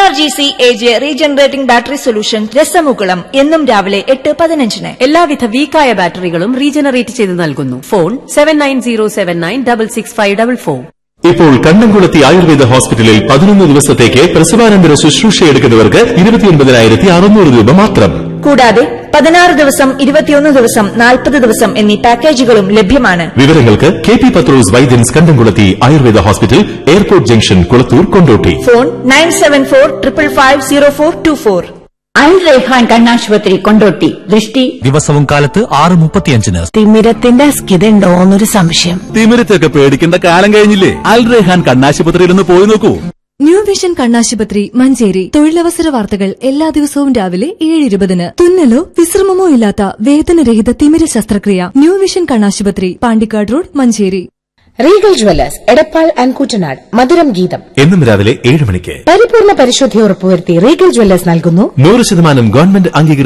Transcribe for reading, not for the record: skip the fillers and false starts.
NRGC AJ regenerating battery solution രസമുകുളം എന്നും രാവിലെ 8:15. എല്ലാവിധ വീക്കായ ബാറ്ററികളും റീജനറേറ്റ് ചെയ്ത് നൽകുന്നു. ഫോൺ 7907966544. ഇപ്പോൾ കണ്ണംകുളത്തി ആയുർവേദ ഹോസ്പിറ്റലിൽ 11 ദിവസത്തേക്ക് പ്രസവാനന്തര ശുശ്രൂഷയെടുക്കുന്നവർക്ക് 29,600 രൂപ മാത്രം. കൂടാതെ 16 ദിവസം, 21 ദിവസം, 40 ദിവസം എന്നീ പാക്കേജുകളും ലഭ്യമാണ്. വിവരങ്ങൾക്ക് KP പത്രോസ് വൈദ്യൻസ് കണ്ണംകുളത്തി Ayurveda hospital, airport junction, Kulathur, Kondotty. Phone 9745550424. അൽ റൈഹാൻ കണ്ണാശുപത്രി, കൊണ്ടോട്ടി. ദൃഷ്ടി ദിവസവും കാലത്ത് 6:35. തിമിരത്തിന്റെ അസ്കിതയുണ്ടോ എന്നൊരു സംശയം. തിമിരത്തൊക്കെ പേടിക്കേണ്ട കാലം കഴിഞ്ഞില്ലേ? അൽ റൈഹാൻ കണ്ണാശുപത്രിയിൽ ഒന്ന് പോയി നോക്കൂ. ന്യൂ വിഷൻ കണ്ണാശുപത്രി, മഞ്ചേരി. തൊഴിലവസര വാർത്തകൾ എല്ലാ ദിവസവും രാവിലെ 7:20. തുന്നലോ വിശ്രമമോ ഇല്ലാത്ത വേദനരഹിത തിമിര ശസ്ത്രക്രിയ. ന്യൂ വിഷൻ കണ്ണാശുപത്രി, Pandikkad road, Manjeri. Regal Jewellers, Edappal and Koottanad. മധുരം ഗീതം എന്നും രാവിലെ 7 മണിക്ക്. പരിപൂർണ പരിശുദ്ധി ഉറപ്പുവരുത്തി റീഗൽ ജ്വല്ലേഴ്സ് നൽകുന്നു 100% ഗവൺമെന്റ് അംഗീകൃത